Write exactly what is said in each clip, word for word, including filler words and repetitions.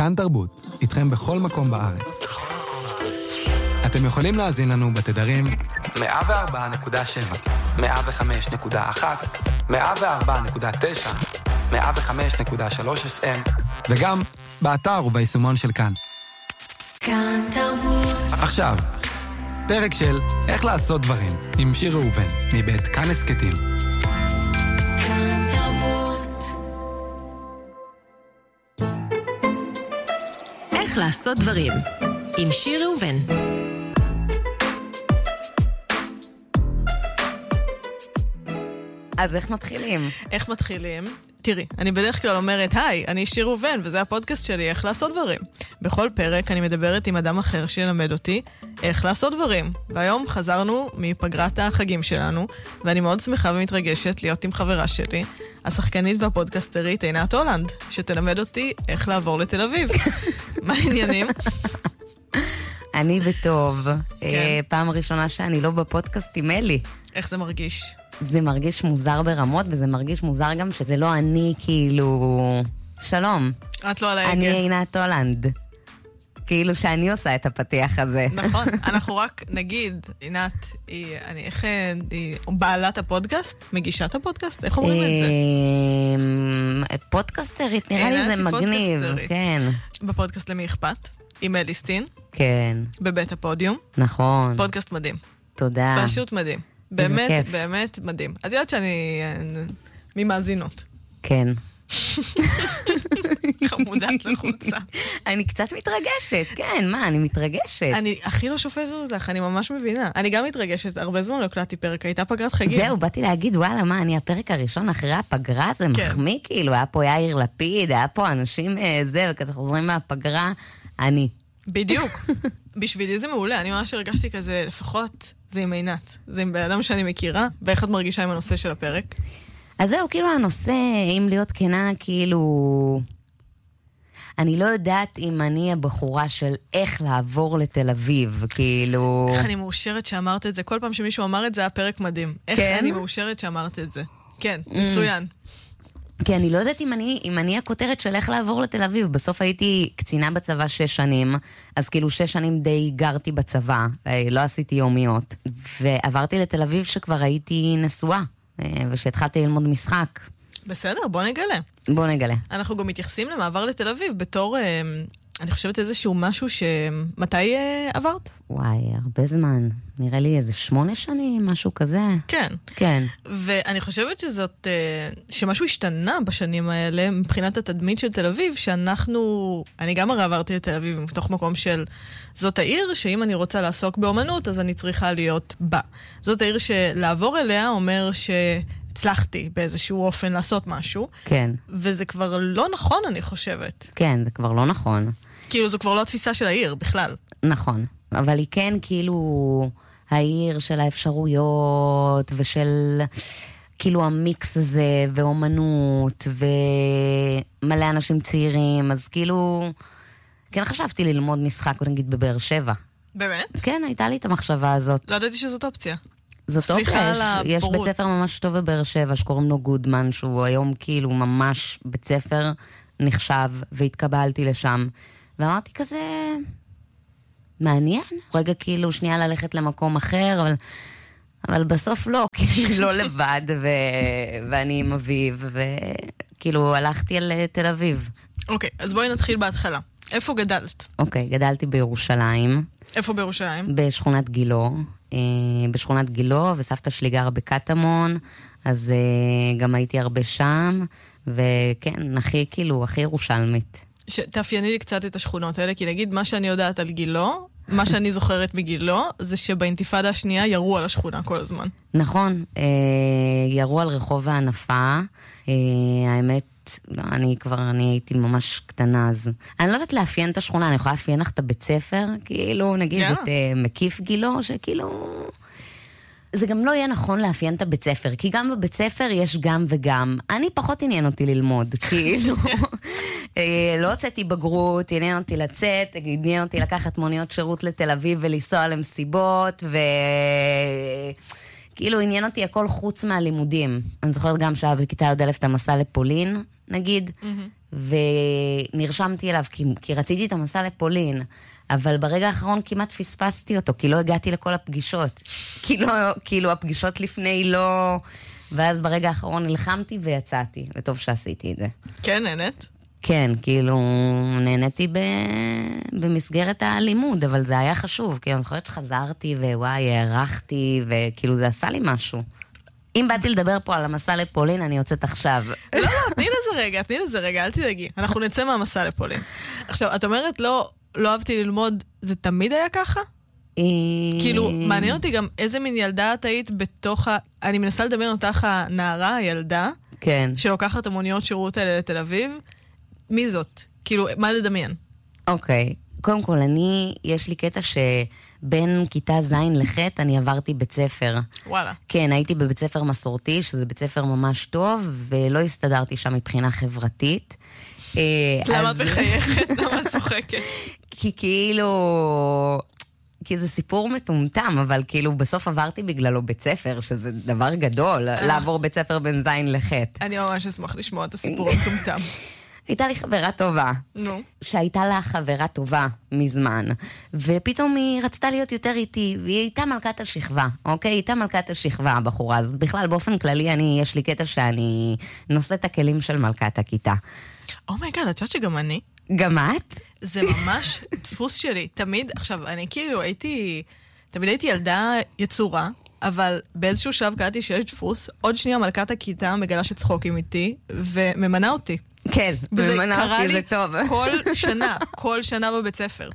כאן תרבות, איתכם בכל מקום בארץ. אתם יכולים להאזין לנו בתדרים מאה וארבע נקודה שבע, מאה וחמש נקודה אחת, מאה וארבע נקודה תשע, מאה וחמש נקודה שלוש אף אם, וגם באתר וביישומון של כאן. כאן תרבות. עכשיו, פרק של איך לעשות דברים עם שיר ראובן, מבית כאן הסקטים. כאן תרבות. איך לעשות דברים עם שיר ראובן. אז איך מתחילים? איך מתחילים? תראי, אני בדרך כלל אומרת, היי, אני שיר ראובן, וזה הפודקאסט שלי, איך לעשות דברים. בכל פרק אני מדברת עם אדם אחר שילמד אותי איך לעשות דברים. והיום חזרנו מפגרת החגים שלנו, ואני מאוד שמחה ומתרגשת להיות עם חברה שלי, השחקנית והפודקאסטרית עינת הולנד, שתלמד אותי איך לעבור לתל אביב. מה העניינים? אני בטוב. כן. פעם ראשונה שאני לא בפודקאסט עם אלי. איך זה מרגיש? זה מרגיש מוזר ברמות, וזה מרגיש מוזר גם שזה לא אני, כאילו... שלום. את לא על ההגה. אני עינת הולנד. כאילו שאני עושה את הפתיח הזה. נכון, אנחנו רק נגיד, עינת, היא, אני, איך, היא בעלת הפודקאסט? מגישת הפודקאסט? איך אומרים את זה? פודקאסטרית, נראה לי זה מגניב. כן. בפודקאסט למי אכפת? עם אליסטין. כן. בבית הפודיום. נכון. פודקאסט מדהים. תודה. פשוט מדהים. איזה באמת, כיף. באמת מדהים. את יודעת שאני ממאזינות. כן. חמודת לחוצה. אני קצת מתרגשת, כן, מה, אני מתרגשת. אני הכי לא שופטת אותך, אני ממש מבינה. אני גם מתרגשת, הרבה זמן לא הקלטתי פרק, הייתה פגרת חגים. זהו, באתי להגיד, וואלה, מה, אני הפרק הראשון אחרי הפגרה, זה מחמיא, כאילו, היה פה יאיר לפיד, היה פה אנשים זה, וכזה חוזרים מהפגרה, אני. בדיוק. בשבילי זה מעולה, אני ממש הרגשתי כזה, לפחות זה עם עינת. זה עם בן אדם שאני מכירה, ואיך את מרגישה עם הנושא של הפרק? אז זהו, כאילו הנושא, אם להיות כנה, כאילו... אני לא יודעת אם אני הבחורה של איך לעבור לתל אביב, כאילו... איך אני מאושרת שאמרת את זה? כל פעם שמישהו אמר את זה, היה פרק מדהים. איך כן? אני מאושרת שאמרת את זה? כן, מצוין. כי אני לא יודעת אם אני, אם אני הכותרת של איך לעבור לתל אביב. בסוף הייתי קצינה בצבא שש שנים, אז כאילו שש שנים די גרתי בצבא, לא עשיתי יומיות. ועברתי לתל אביב שכבר הייתי נשואה, ושהתחלתי ללמוד משחק. בסדר, בוא נגלה. בוא נגלה. אנחנו גם מתייחסים למעבר לתל אביב בתור, אני חושבת איזשהו משהו ש... מתי עברת? וואי, הרבה זמן. נראה לי איזה שמונה שנים, משהו כזה. כן. כן. ואני חושבת שזאת, שמשהו השתנה בשנים האלה, מבחינת התדמית של תל אביב, שאנחנו, אני גם הרי עברתי לתל אביב, מתוך מקום של, זאת העיר שאם אני רוצה לעסוק באומנות, אז אני צריכה להיות בה. זאת העיר שלעבור אליה אומר ש... הצלחתי באיזשהו אופן לעשות משהו. כן. וזה כבר לא נכון, אני חושבת. כן, זה כבר לא נכון. כאילו, זו כבר לא התפיסה של העיר, בכלל. נכון. אבל היא כן, כאילו, העיר של האפשרויות, ושל, כאילו, המיקס הזה, ואומנות, ומלא אנשים צעירים, אז כאילו, כן חשבתי ללמוד משחק, נגיד, בבאר שבע. באמת? כן, הייתה לי את המחשבה הזאת. לא ידעתי שזאת אופציה. זאת אופציה, יש, יש בית ספר ממש טוב בבאר שבע, שקוראים לו גודמן, שהוא היום כאילו ממש בית ספר נחשב, והתקבלתי לשם. ואמרתי כזה, מעניין, רגע כאילו שנייה ללכת למקום אחר, אבל, אבל בסוף לא, כאילו לא לבד, ו, ואני עם אביב, וכאילו הלכתי על תל אביב. אוקיי, אז בואי נתחיל בהתחלה. איפה גדלת? אוקיי, גדלתי בירושלים. איפה בירושלים? בשכונת גילו. בשכונת גילו, וסבתא שלי גרה בקטמון, אז גם הייתי הרבה שם, וכן, הכי כאילו, הכי ירושלמית. תאפייני לי קצת את השכונות האלה, כי נגיד מה שאני יודעת על גילו, מה שאני זוכרת מגילו, זה שבאינתיפאדה השנייה ירו על השכונה כל הזמן. נכון, ירו על רחוב הענפה, האמת, לא, אני כבר, אני הייתי ממש קטנה אז. אני לא יודעת לאפיין את השכונה, אני יכולה לאפיין לך את הבית ספר, כאילו, נגיד yeah. את uh, מקיף גילו, שכאילו... זה גם לא יהיה נכון לאפיין את הבית ספר, כי גם בבית ספר יש גם וגם. אני פחות עניין אותי ללמוד, כאילו. לא הוצאתי בגרות, עניין אותי לצאת, עניין אותי לקחת מוניות שירות לתל אביב ולנסוע למסיבות, ו... כאילו עניין אותי הכל חוץ מהלימודים. אני זוכרת גם שהיה בכיתה י' א' את המסע לפולין, נגיד, ונרשמתי אליו, כי, כי רציתי את המסע לפולין, אבל ברגע האחרון כמעט פספסתי אותו, כי לא הגעתי לכל הפגישות. כאילו, כאילו הפגישות לפני לא... ואז ברגע האחרון נלחמתי ויצאתי, וטוב שעשיתי את זה. כן, נהנית? כן, כאילו, נהניתי ב... במסגרת הלימוד, אבל זה היה חשוב, כי אני חושבת שחזרתי ווואי, הערכתי, וכאילו זה עשה לי משהו. אם באתי לדבר פה על המסע לפולין, אני יוצאת עכשיו. לא, לא, תני לזה רגע, תני לזה רגע, אל תדאגי. אנחנו נצא מהמסע לפולין. עכשיו, את אומרת, לא, לא אהבתי ללמוד, זה תמיד היה ככה? כאילו, מעניין אותי גם איזה מין ילדה את היית בתוך ה... אני מנסה לדמיין אותך הנערה, הילדה, כן. שלוקחת המוניות שירות האלה לתל אביב. מי זאת? כאילו, מה לדמיין? אוקיי. קודם כל, אני, יש לי קטע שבין כיתה ז' לח' אני עברתי בית ספר. וואלה. כן, הייתי בבית ספר מסורתי, שזה בית ספר ממש טוב, ולא הסתדרתי שם מבחינה חברתית. למה את מחייכת? למה את צוחקת? כי כאילו... כי זה סיפור מטומטם, אבל כאילו בסוף עברתי בגללו בית ספר, שזה דבר גדול, לעבור בית ספר בין ז' לח'. אני ממש אשמח לשמוע את הסיפור המטומטם. הייתה לי חברה טובה. נו. שהייתה לה חברה טובה מזמן, ופתאום היא רצתה להיות יותר איתי, והיא הייתה מלכת השכבה, אוקיי? היא הייתה מלכת השכבה, הבחורה. אז בכלל, באופן כללי, אני, יש לי קטע שאני נושאת הכלים של מלכת הכיתה. אומייגאד, את יודעת שגם אני? גם את? זה ממש דפוס שלי. תמיד, עכשיו, אני כאילו הייתי, תמיד הייתי ילדה יצורה, אבל באיזשהו שלב קראתי שיש דפוס, עוד שנייה מלכת הכיתה מגלה שצחוקים איתי, וממנה אותי. כן, ממנה אותי, זה טוב. כל שנה, כל שנה בבית ספר.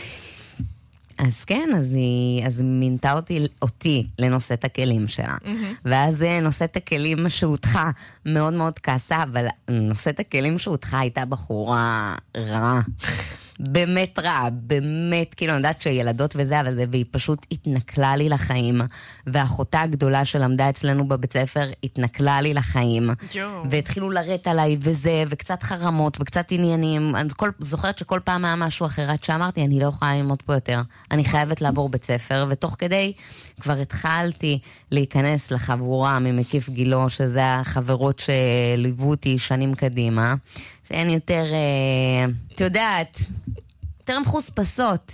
אז כן, אז היא, אז היא מינתה אותי, אותי לנושאת הכלים שלה. Mm-hmm. ואז נושאת הכלים שהותחה מאוד מאוד כעסה, אבל נושאת הכלים שהותחה הייתה בחורה רעה. באמת רע, באמת, כאילו, אני יודעת שילדות וזה, אבל זה, והיא פשוט התנקלה לי לחיים, ואחותה הגדולה שלמדה אצלנו בבית ספר, התנקלה לי לחיים, והתחילו לרדת עליי וזה, וקצת חרמות, וקצת עניינים, אני כל, זוכרת שכל פעם היה משהו אחרת שאמרתי, אני לא יכולה ללמוד פה יותר, אני חייבת לעבור בית ספר, ותוך כדי כבר התחלתי להיכנס לחבורה ממקיף גילו, שזה החברות שליוו אותי שנים קדימה, שהן יותר, את יודעת, יותר מחוספסות.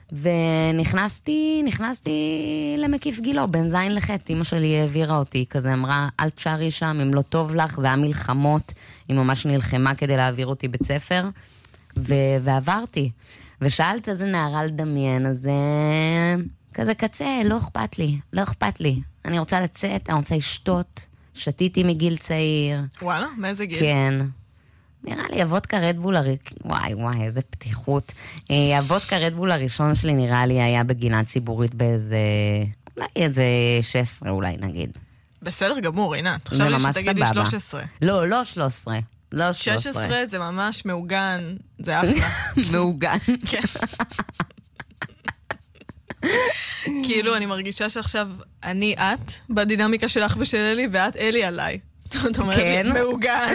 ונכנסתי, נכנסתי למקיף גילו, בין זין לחט. אמא שלי העבירה אותי, כזה אמרה, אל תשארי שם, אם לא טוב לך, זה היה מלחמות, היא ממש נלחמה כדי להעביר אותי בית ספר, ו- ועברתי. ושאלת איזה נערה לדמיין, אז כזה קצה, לא אכפת לי, לא אכפת לי. אני רוצה לצאת, אני רוצה לשתות, שתיתי מגיל צעיר. וואלה, מאיזה גיל? כן. נראה לי, הוודקה רדבול הראשון, וואי וואי, איזה פתיחות. הוודקה רדבול הראשון שלי נראה לי היה בגינה ציבורית באיזה, אולי איזה שש עשרה אולי נגיד. בסדר גמור, הנה, תחשב לי שתגידי שלוש עשרה. לא, לא שלוש עשרה. לא שלוש עשרה. שש עשרה זה ממש מעוגן, זה אחלה. מעוגן. כן. כאילו, אני מרגישה שעכשיו אני את, בדינמיקה שלך ושל אלי, ואת אלי עליי. זאת אומרת לי, מעוגן.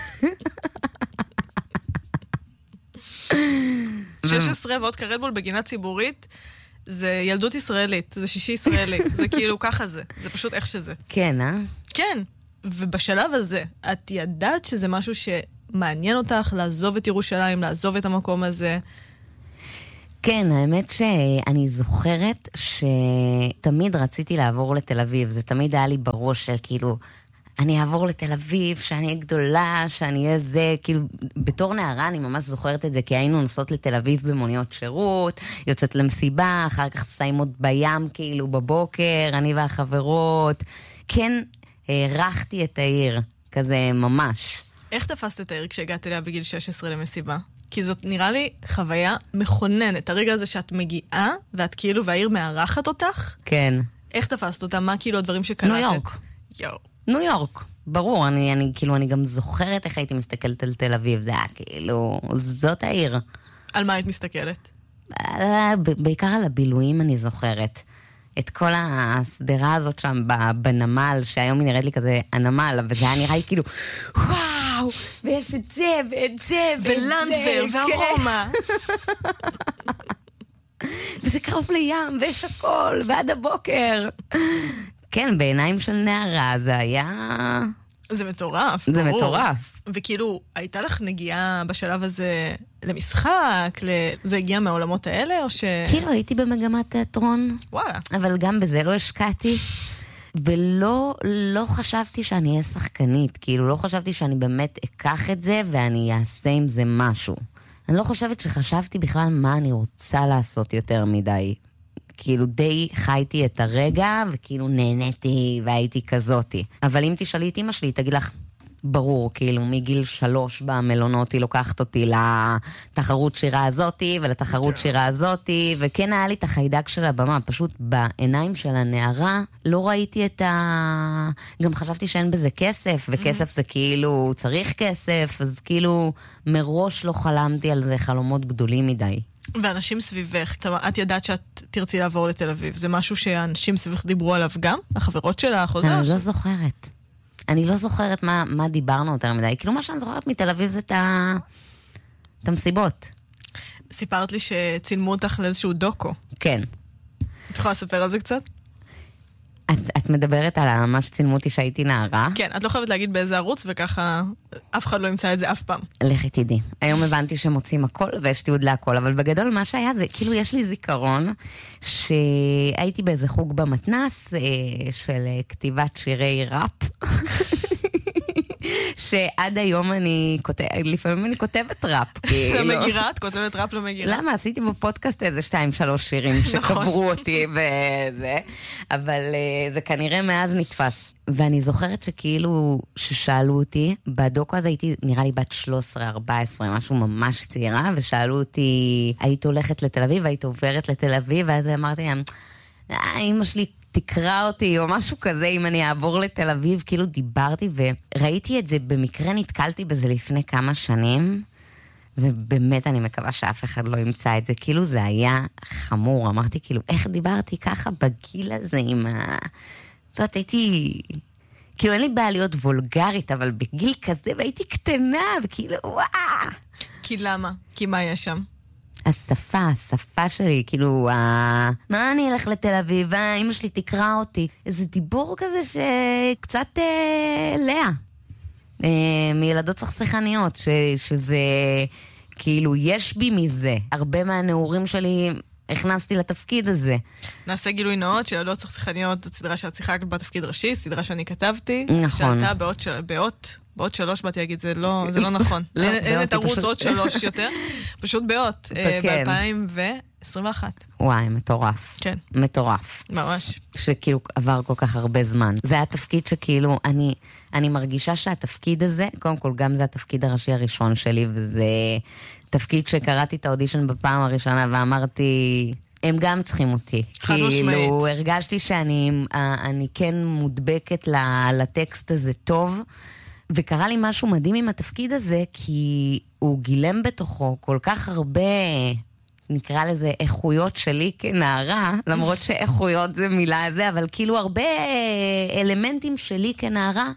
שש עשרה ועוד קרדבול בגינה ציבורית, זה ילדות ישראלית, זה שישי ישראלי, זה כאילו ככה זה, זה פשוט איך שזה. כן, אה? כן, ובשלב הזה, את ידעת שזה משהו שמעניין אותך, לעזוב את ירושלים, לעזוב את המקום הזה? כן, האמת שאני זוכרת שתמיד רציתי לעבור לתל אביב, זה תמיד היה לי בראש של כאילו, אני אעבור לתל אביב, שאני אהיה גדולה, שאני אהיה זה, כאילו, בתור נערה אני ממש זוכרת את זה, כי היינו נוסעות לתל אביב במוניות שירות, יוצאת למסיבה, אחר כך סיימות בים, כאילו, בבוקר, אני והחברות. כן, הערכתי את העיר, כזה ממש. איך תפסת את העיר כשהגעת אליה בגיל שש עשרה למסיבה? כי זאת נראה לי חוויה מכוננת, הרגע הזה שאת מגיעה, ואת כאילו, והעיר מארחת אותך? כן. איך תפסת אותה? מה כאילו הדברים שקלטת? ניו יורק. יואו. ניו יורק, ברור, אני, אני, כאילו, אני גם זוכרת איך הייתי מסתכלת על תל אביב, זה היה כאילו, זאת העיר. על מה היית מסתכלת? בעיקר על הבילויים אני זוכרת. את כל הסדרה הזאת שם בנמל, שהיום היא נראית לי כזה הנמל, וזה היה נראה לי כאילו, וואו, ויש את זה, ואת זה, ולנדבר, והרומא. וזה קרוב לים, ויש הכל, ועד הבוקר. כן, בעיניים של נערה זה היה... זה מטורף. זה ברור. מטורף. וכאילו, הייתה לך נגיעה בשלב הזה למשחק? ל... זה הגיע מהעולמות האלה, או ש... כאילו הייתי במגמת תיאטרון, וואלה. אבל גם בזה לא השקעתי, ולא לא חשבתי שאני אהיה שחקנית, כאילו לא חשבתי שאני באמת אקח את זה ואני אעשה עם זה משהו. אני לא חושבת שחשבתי בכלל מה אני רוצה לעשות יותר מדי. כאילו די חייתי את הרגע, וכאילו נהניתי והייתי כזאתי. אבל אם תשאלי את אמא שלי, תגיד לך, ברור, כאילו מגיל שלוש במלונות היא לוקחת אותי לתחרות שירה הזאתי, ולתחרות שירה הזאתי, וכן היה לי את החיידק של הבמה, פשוט בעיניים של הנערה לא ראיתי את ה... גם חשבתי שאין בזה כסף, וכסף זה כאילו צריך כסף, אז כאילו מראש לא חלמתי על זה חלומות גדולים מדי. ואנשים סביבך, את ידעת שאת תרצי לעבור לתל אביב, זה משהו שהאנשים סביבך דיברו עליו גם? החברות שלך או זה? אני לא זוכרת. אני לא זוכרת מה, מה דיברנו יותר מדי. כאילו מה שאני זוכרת מתל אביב זה את ה... את המסיבות. סיפרת לי שצילמו אותך לאיזשהו דוקו. כן. את יכולה לספר על זה קצת? את, את מדברת על מה שצילמו אותי שהייתי נערה? כן, את לא חייבת להגיד באיזה ערוץ, וככה אף אחד לא ימצא את זה אף פעם. לכי תדעי. היום הבנתי שמוצאים הכל ויש תיעוד להכל, אבל בגדול מה שהיה זה, כאילו יש לי זיכרון שהייתי באיזה חוג במתנס אה, של כתיבת שירי ראפ. שעד היום אני כותבת, לפעמים אני כותבת ראפ. למגירה? את כותבת ראפ למגירה? למה? עשיתי בפודקאסט איזה שתיים, שלוש שירים שקברו אותי וזה, אבל זה כנראה מאז נתפס. ואני זוכרת שכאילו, ששאלו אותי, בדוקו הזה הייתי נראה לי בת שלוש עשרה ארבע עשרה, משהו ממש צעירה, ושאלו אותי, היית הולכת לתל אביב, היית עוברת לתל אביב, ואז אמרתי להם, אמא שלי תקרא אותי, או משהו כזה, אם אני אעבור לתל אביב, כאילו דיברתי, וראיתי את זה, במקרה נתקלתי בזה לפני כמה שנים, ובאמת אני מקווה שאף אחד לא ימצא את זה, כאילו זה היה חמור, אמרתי כאילו, איך דיברתי ככה בגיל הזה עם ה... זאת אומרת, הייתי... כאילו אין לי בעיה להיות וולגרית, אבל בגיל כזה, והייתי קטנה, וכאילו, וואו! כי למה? כי מה יש שם? השפה, השפה שלי, כאילו, ה... מה אני אלך לתל אביב? אמא שלי תקרא אותי. איזה דיבור כזה שקצת אה, לאה. אה, מילדות סכסכניות, ש... שזה, כאילו, יש בי מזה. הרבה מהנעורים שלי הכנסתי לתפקיד הזה. נעשה גילוי נאות, שילדות סכסכניות, זו סדרה שאת שיחקת בתפקיד ראשי, סדרה שאני כתבתי. נכון. שעלתה באות של... באות... בעוד שלוש באתי להגיד, זה לא, זה לא נכון. אין את ערוץ עוד שלוש יותר. פשוט באות, ב-אלפיים עשרים ואחת. וואי, מטורף. כן. מטורף. ממש. שכאילו עבר כל כך הרבה זמן. זה היה תפקיד שכאילו, אני, אני מרגישה שהתפקיד הזה, קודם כל גם זה התפקיד הראשי הראשון שלי, וזה תפקיד שקראתי את האודישן בפעם הראשונה, ואמרתי... הם גם צריכים אותי. כאילו, הרגשתי שאני אני כן מודבקת לטקסט הזה טוב, וקרה לי משהו מדהים עם התפקיד הזה, כי הוא גילם בתוכו כל כך הרבה, נקרא לזה, איכויות שלי כנערה, למרות שאיכויות זה מילה הזה, אבל כאילו הרבה אלמנטים שלי כנערה,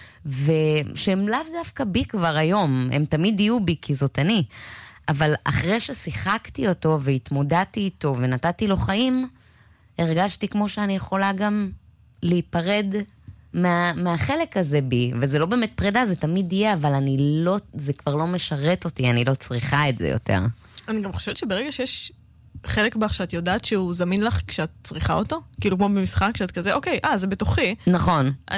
ושהם לאו דווקא בי כבר היום, הם תמיד יהיו בי, כי זאת אני. אבל אחרי ששיחקתי אותו והתמודדתי איתו ונתתי לו חיים, הרגשתי כמו שאני יכולה גם להיפרד מה, מהחלק הזה בי, וזה לא באמת פרידה, זה תמיד יהיה, אבל אני לא, זה כבר לא משרת אותי, אני לא צריכה את זה יותר. אני גם חושבת שברגע שיש חלק בך שאת יודעת שהוא זמין לך כשאת צריכה אותו, כאילו כמו במשחק, כשאת כזה, אוקיי, אה, זה בתוכי. נכון.